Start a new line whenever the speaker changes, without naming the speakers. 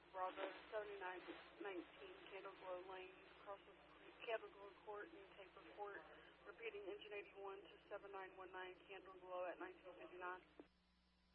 Bravo 7919 Candle Glow Lane, across with Candle Glow Court and tape report. Repeating engine 81 to 7919 Candle Glow at 1959.